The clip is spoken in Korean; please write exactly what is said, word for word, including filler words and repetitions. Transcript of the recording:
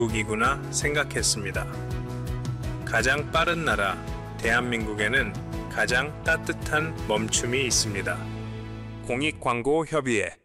미국이구나 생각했습니다. 가장 빠른 나라 대한민국에는 가장 따뜻한 멈춤이 있습니다. 공익광고협의회